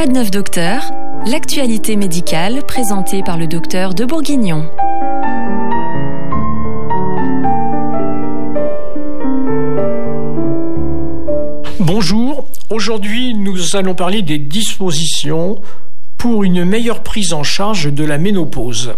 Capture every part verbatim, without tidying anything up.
Quoi de neuf docteur ? L'actualité médicale présentée par le docteur de Bourguignon. Bonjour, aujourd'hui nous allons parler des dispositions pour une meilleure prise en charge de la ménopause.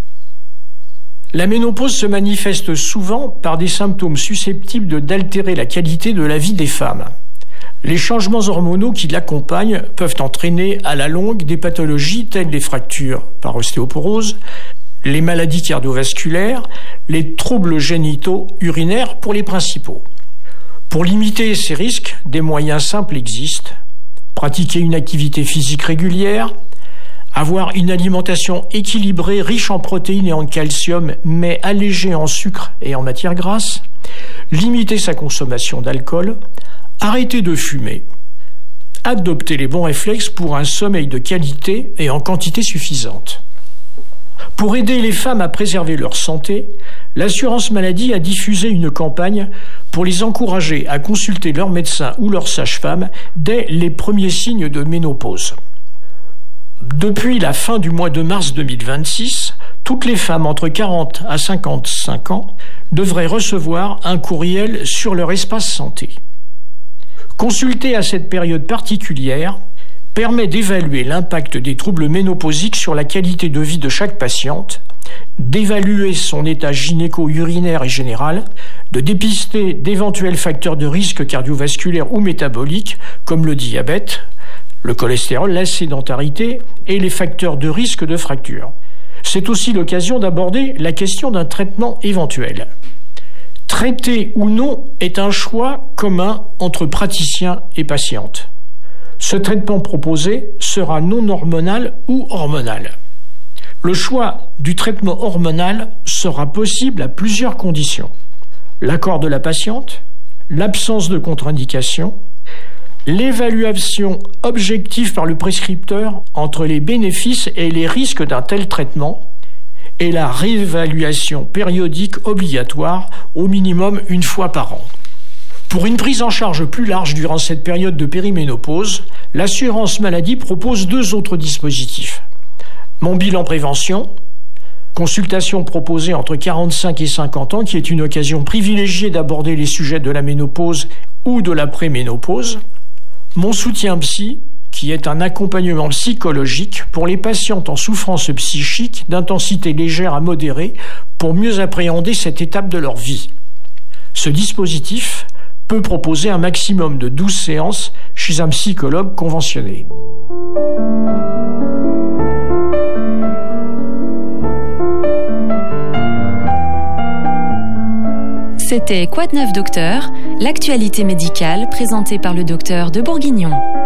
La ménopause se manifeste souvent par des symptômes susceptibles d'altérer la qualité de la vie des femmes. Les changements hormonaux qui l'accompagnent peuvent entraîner à la longue des pathologies telles les fractures par ostéoporose, les maladies cardiovasculaires, les troubles génitaux urinaires pour les principaux. Pour limiter ces risques, des moyens simples existent. Pratiquer une activité physique régulière, avoir une alimentation équilibrée, riche en protéines et en calcium, mais allégée en sucre et en matières grasses, limiter sa consommation d'alcool, arrêter de fumer, adopter les bons réflexes pour un sommeil de qualité et en quantité suffisante. Pour aider les femmes à préserver leur santé, l'assurance maladie a diffusé une campagne pour les encourager à consulter leur médecin ou leur sage-femme dès les premiers signes de ménopause. Depuis la fin du mois de mars deux mille vingt-six, toutes les femmes entre quarante à cinquante-cinq ans devraient recevoir un courriel sur leur espace santé. Consulter à cette période particulière permet d'évaluer l'impact des troubles ménopausiques sur la qualité de vie de chaque patiente, d'évaluer son état gynéco-urinaire et général, de dépister d'éventuels facteurs de risque cardiovasculaire ou métabolique comme le diabète, le cholestérol, la sédentarité et les facteurs de risque de fracture. C'est aussi l'occasion d'aborder la question d'un traitement éventuel. Traiter ou non est un choix commun entre praticiens et patientes. Ce traitement proposé sera non hormonal ou hormonal. Le choix du traitement hormonal sera possible à plusieurs conditions. L'accord de la patiente, l'absence de contre-indication, l'évaluation objective par le prescripteur entre les bénéfices et les risques d'un tel traitement et la réévaluation périodique obligatoire au minimum une fois par an. Pour une prise en charge plus large durant cette période de périménopause, l'assurance maladie propose deux autres dispositifs. Mon bilan prévention, consultation proposée entre quarante-cinq et cinquante ans, qui est une occasion privilégiée d'aborder les sujets de la ménopause ou de la préménopause. Mon soutien psy, qui est un accompagnement psychologique pour les patientes en souffrance psychique d'intensité légère à modérée pour mieux appréhender cette étape de leur vie. Ce dispositif peut proposer un maximum de douze séances chez un psychologue conventionné. C'était Quoi de neuf docteur ? L'actualité médicale présentée par le docteur de Bourguignon.